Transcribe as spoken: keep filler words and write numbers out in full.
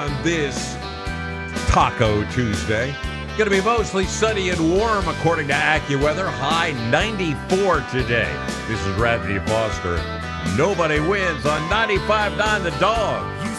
on this Taco Tuesday. Going to be mostly sunny and warm according to AccuWeather. High ninety-four today. This is Radley Foster. Nobody wins on ninety-five point nine The Dog.